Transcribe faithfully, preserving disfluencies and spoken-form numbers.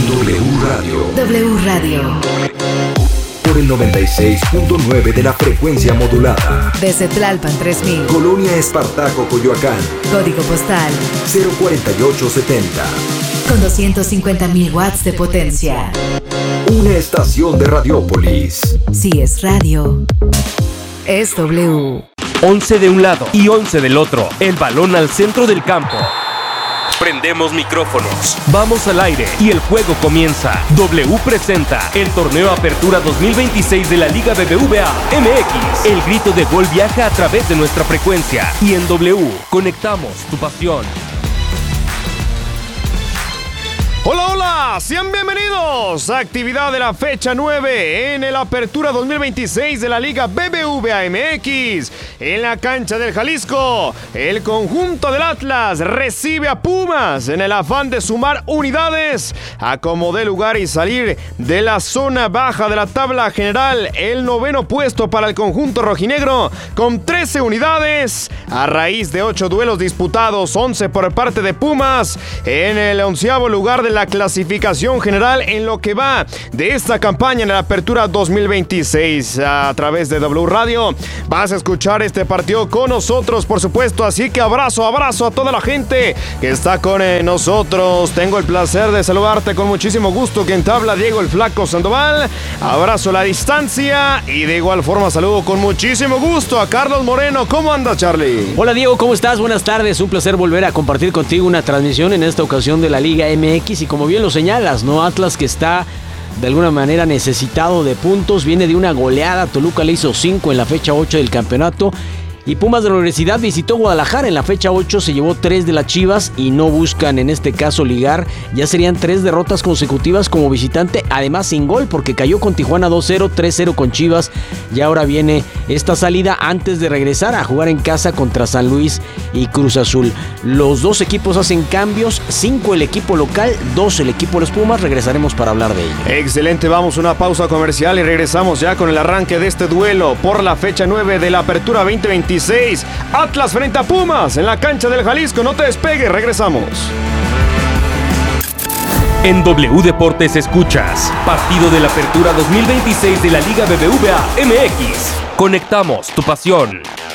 W Radio. W Radio. Por el noventa y seis punto nueve de la frecuencia modulada. Desde Tlalpan tres mil. Colonia Espartaco, Coyoacán. Código postal cero cuarenta y ocho setenta. Con doscientos cincuenta mil watts de potencia. Una estación de Radiópolis. Si es radio, es W. once de un lado y once del otro. El balón al centro del campo. Prendemos micrófonos, vamos al aire y el juego comienza. W presenta el torneo Apertura dos mil veintiséis de la Liga B B V A M X. El grito de gol viaja a través de nuestra frecuencia y en W conectamos tu pasión. Hola, hola, sean bienvenidos a actividad de la fecha nueve en el Apertura dos mil veintiséis de la Liga B B V A M X. En la cancha del Jalisco, el conjunto del Atlas recibe a Pumas en el afán de sumar unidades a como dé lugar y salir de la zona baja de la tabla general. El noveno puesto para el conjunto rojinegro con trece unidades a raíz de ocho duelos disputados, once por parte de Pumas en el onceavo lugar de la clasificación general en lo que va de esta campaña en la Apertura dos mil veintiséis. A través de W Radio vas a escuchar este partido con nosotros, por supuesto, así que abrazo, abrazo a toda la gente que está con eh, nosotros. Tengo el placer de saludarte con muchísimo gusto. Quien te habla, Diego el Flaco Sandoval. Abrazo a la distancia y de igual forma saludo con muchísimo gusto a Carlos Moreno. ¿Cómo andas, Charlie? Hola, Diego, ¿cómo estás? Buenas tardes, un placer volver a compartir contigo una transmisión en esta ocasión de la Liga M X. Y como bien lo señalas, ¿no? Atlas, que está de alguna manera necesitado de puntos, viene de una goleada. Toluca le hizo cinco en la fecha ocho del campeonato. Y Pumas de la Universidad visitó Guadalajara en la fecha ocho, se llevó tres de las Chivas y no buscan en este caso ligar. Ya serían tres derrotas consecutivas como visitante, además sin gol, porque cayó con Tijuana dos cero, tres cero con Chivas. Y ahora viene esta salida antes de regresar a jugar en casa contra San Luis y Cruz Azul. Los dos equipos hacen cambios, cinco el equipo local, dos el equipo de los Pumas. Regresaremos para hablar de ello. Excelente, vamos a una pausa comercial y regresamos ya con el arranque de este duelo por la fecha nueve de la Apertura veinte veintiséis. Atlas frente a Pumas en la cancha del Jalisco. No te despegues, regresamos. En W Deportes escuchas partido de la Apertura dos mil veintiséis de la Liga B B V A M X. Conectamos tu pasión.